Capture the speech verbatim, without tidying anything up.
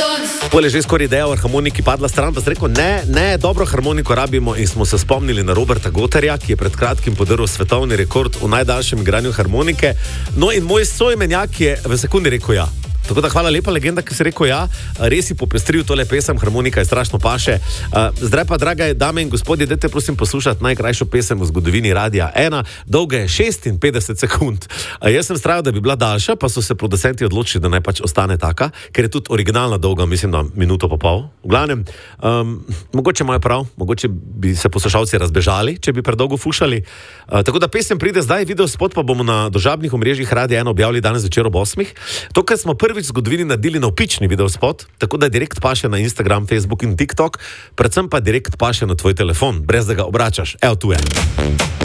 Pole že skoraj ideja o harmoniki padla stran, pa sem rekel, ne, ne, dobro harmoniko rabimo in smo se spomnili na Roberta Gotterja, ki je pred kratkim podaril svetovni rekord v najdaljšem igranju harmonike. No in moj soimenjak je v sekundi rekel ja. Tako da hvala lepa, legenda, ki si rekel ja, res si popestril tole pesem, harmonika je strašno paše. Zdaj pa, drage dame in gospodje, dajte prosim poslušati najkrajšo pesem v zgodovini Radia ena, dolga je šestinpetdeset sekund. Jaz sem strajal, da bi bila daljša, pa so se producenti odločili, da naj pač ostane taka, ker je tudi originalna dolga, mislim, da minuto pa pol. V glavnem, um, mogoče imajo prav, mogoče bi se poslušalci razbežali, če bi predolgo fušali. Uh, tako da pesem pride zdaj, video spot pa bomo na družabnih omrežjih Radia ena objavili danes večer ob osmih. To, kar smo prvič v zgodovini naredili navpični videospot, tako da direkt paše na Instagram, Facebook in TikTok, predvsem pa direkt paše na tvoj telefon, brez da ga obračaš. Evo tu je.